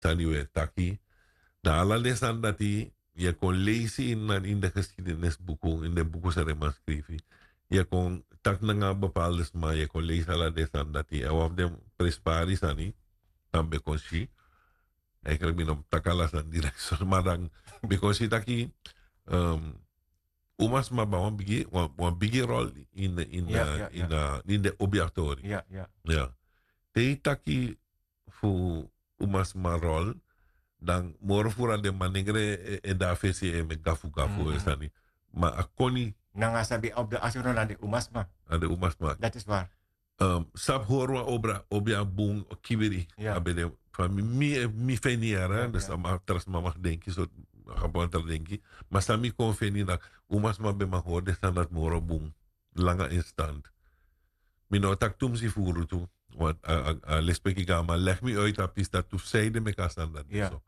Taniwe taki. Na alla desan dati, je kon lezen in de geschiedenisboeken, in de boeken zijn manuscripten. Je kon tak na nga bepaalde maar je kon lezen alla desan dati. En of de prespari sani, dan bekon si. Eigenlijk min om takala san direct. Maar dan bekon si taki, umas ma ba wan bigi rol in de obiatori. Ja, ja. Ja. Te taki fu umas ma rol, dan moro fura de manegre e da fesi e me gafu gafu esani. Maar akoni Nanga sabi op de astronaut de umasma. ade umasma. Dat is waar. Sap horwa obia boom kibiri. Ja. Abede van mi feniara, dus ama tras mama denki so gewoon ter denki. Maar sami kon feni na umasma be ma hoorde standaard moro boom. Langa instant. Mino tak tum si furu tu. Want lespeki gama leg me uit op is dat tu zeide me ka standaard. Ja. So.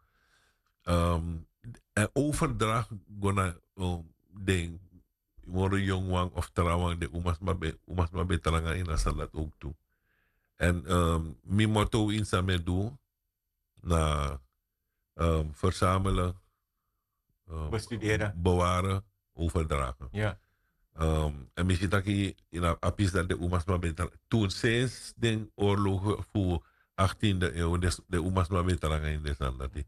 Overdracht gona ding worden jongwang of trouwang de umas mabe talanga in asal dat ook toe. En mi motto in samen doen na verzamelen, bestuderen, bewaren, overdragen. Ja. En misschien dat je in apis dat de umas mabe toen sinds de oorlog voor 18e eeuw de umas mabe talanga in de zand dat die.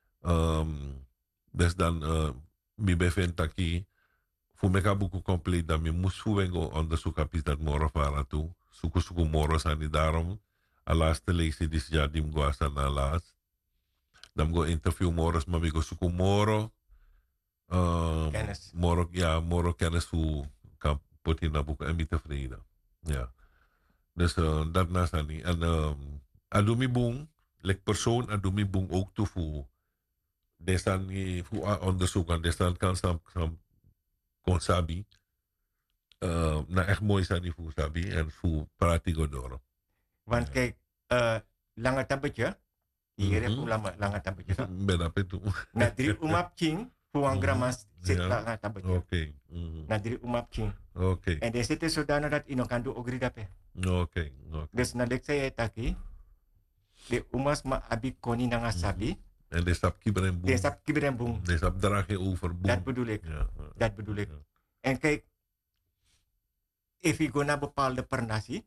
Dus dan mi bevind dat ik voor meka buku compleet dat mi moest vengo onderzoek apis dat moro fara toe. Suku moro sani daarom. Alas te lezen dis jadim go asan alas. Dan go interview moros maar mi go suku moro. Kennis. Moro kennis hoe kan putin na buku en mi tevreden. Ja. Dus dat na sani. En adumi bung, lek persoon adumi bung ook toe voor. Desan voor onderzoek en desan kan sam kon sabi. Na echt mooi zijn die voor sabi en voor pratigo doro. Want kijk, lange tampetje. Hier heb je lange tampetje. Ben dat het Na 3 umap king, voor een grammas zit lange tampetje. Oké. Na 3 umap king. Oké. En de zitten zodanig dat ino kan doen ogri dape. Oké. Dus na dek zei taki, de umas ma abi koni nanga sabi. En de sap kiberen boom. De sap kiberen boom. De sap dragen over boom. Dat bedoel ik. Dat bedoel ik. En kijk, if je go naar bepaalde pernasi,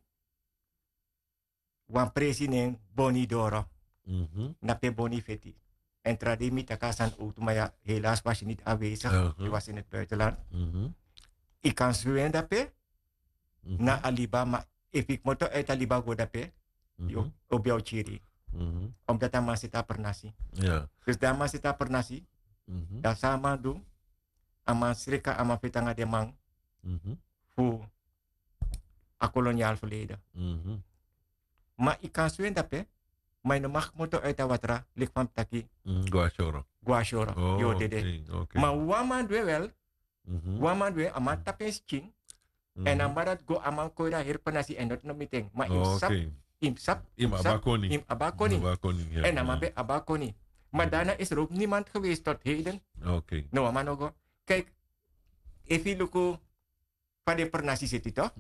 wan president boni doro, nape boni feti. En tradimi takasan ook, maar ja, helaas was je niet aanwezig. Je was in het buitenland. Ik kan zweren dape, na Aliba, maar if ik moet uit Aliba go dape, op jouw chiri. Omdat daar masita pernasi. Dus daar masita pernasi, daar samen doen, ama sreka ama petanga de mang, voor a koloniaal verleden. Maar ik kan zweren dape, maar je mag moeten uit de watra, lik van taki. Guashoro. Yo dede. Maar waman dwe wel, waman dwe ama tapes king, en amarat go aman koira herpanasi en not no meeting. Maar im sap, im abakoni. En amabe abakoni. Maar daarna is er ook niemand geweest tot heden. No, amanogo. Kijk, if je luku van de pernasi zit toch?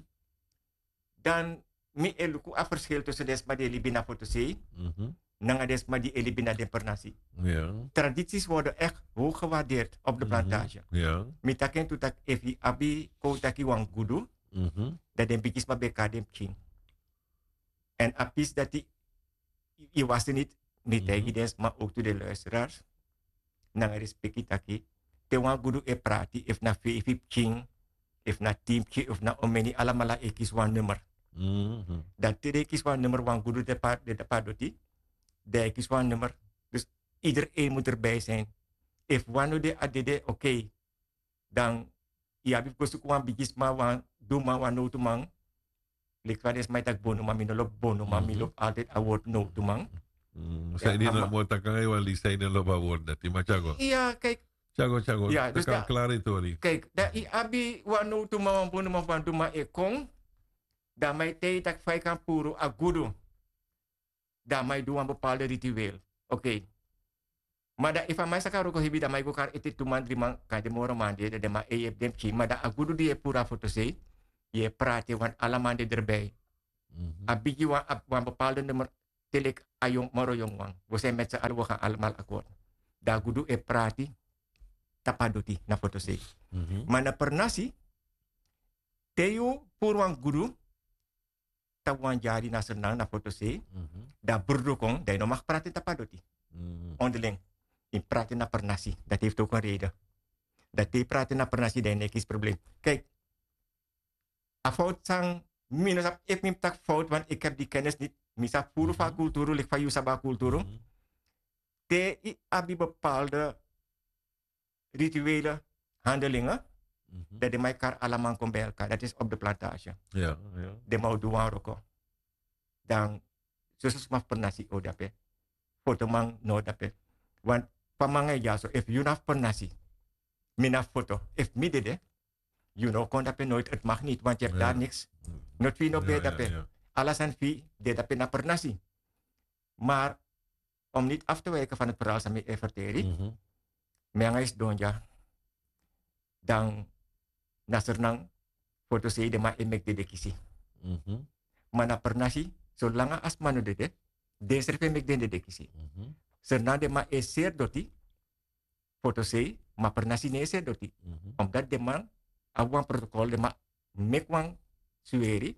Dan mi eluku a verschil tussen desma de libina fotosei, nanga desma die elibina de pernasi. Tradities worden echt hoog gewaardeerd op de plantage. Mi taken tu tak if je abi ko taki wang gudu, dat den bikis ma beka dem king. En apis dat die was er niet tegen des, maar ook to de luisteraars. Nanga respecti taki. Te wan gudu e prati, if na fi king, if na teamje, of na omeni, alamala ekis wan nummer. Dat te ekis wan nummer, wan gudu de padoti, de ekis wan nummer. Dus iedereen moet erbij zijn. If wanu de adede, oké, dan, ja, bi kosu wan bigis ma wan, duma wan no tumang, likwades may tag bono maminolop bono mamilop altijd award no tumang. Saya ini nak mau takai wali saya ini loba award dati macago. Iya, kijk. Chago. Ja, dus dat klaar itu ali. Kijk, da i abi wanu tumang bono ma duma ekong, da may te tak fai kan puro agudo. Da may doa bepaalde ritueel. Oké. Maar da if amai sakaro ko hibi da may go kar iti tuman limang kade moro mande de ma ef dem ki, maar da agudo die pura foto sei. Je praat je, want allemaal erbij. Abigi wan bepaalde nummer telek ayong moro yung wang. We zijn met z'n allen, we gaan allemaal akkoord. Da gudu e prati, tapaduti na foto se. Maar na pernasi, teyo purwang gudu, tawan jari na senang na foto se, da berdukong, da no mag prati tapaduti. Onderling. In prati na pernasi. Dat heeft ook een reden. Dat die prati na pernasi, da is probleem. Kijk, a fout sang, minus ik neem tak fout, want ik heb die kennis niet. Misa puro van cultuur, lik van Yusaba cultuur. Te abi bepaalde rituele handelingen. Dat de elkaar allemaal komen bij elkaar. Dat is op de plantage. Ja. De mau doen roko. Dan, zoals maar pernasi o dape. Foto mang no dape. Want pamangay jaso, if you have pernasi, mina foto, if mi dede, you know, kon dape nooit, het mag niet, want je hebt daar niks. Not wie no be dape. Alasan fi, de dape na pernasi. Maar, om niet af te wijken van het verhaal van mijn vertering, menga is donja, dan nasernang foto se de ma emek de kisi. Mana pernasi, zolang as manu de serve mek de kisi. Serna de ma eser doti, foto se, ma pernasi ne eser doti. Omdat de man, awang protokol de ma mekwang sueri,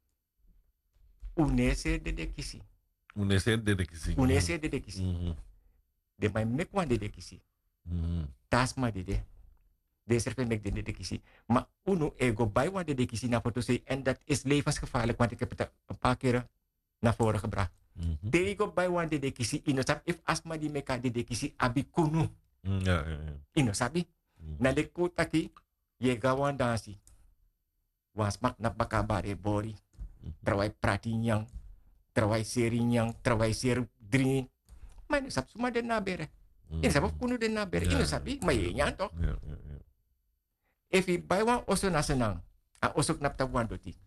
unese de kisi. Unese de kisi. Unese de kisi. De ma mekwang de kisi. Tasma de. De serve mek de kisi. Maar uno ego bij wat de kisi na foto se. En dat is levensgevaarlijk, want ik heb het een paar keer naar voren gebracht. Tego bij wat de kisi. Inosap if asma di meka de kisi abi kunu. Inosabi. Na de kutaki ye gawan dansi. Wasmak na bakabare bori. Trawai prati nyang. Trawai seri nyang. Trawai seri dringin. Maar inosap suma de nabere. Inosap kunu de nabere. Inosabi. Maye nyan toch? If I baywan oso na senang, a osok nap tawan doti.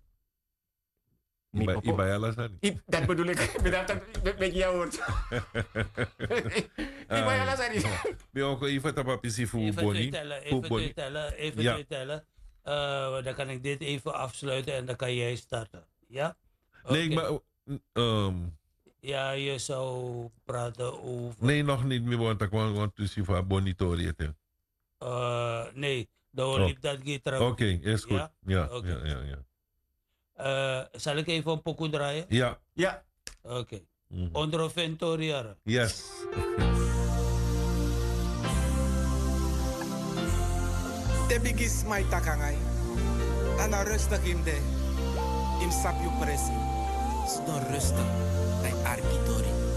Iba alasan. Dat bedoel ik. Bedankt met jou. Iba alasan. Ben ook even tapapisi voor Bonnie. Even vertellen. Dan kan ik dit even afsluiten en dan kan jij starten. Ja? Nee, maar... ja, je zou praten over... Nee, nog niet meer, want ik want to see voor Bonnie Toriëte. Nee. Dat gaat trouwens. Oké, is goed. Ja. Zal ik even een pokoe draaien? Ja. Oké. Onder Ventoriara. Yes. De bigis mai takangai. Ana rustig im de. Im sap you presi. Sdo rustig. Bij arkitori.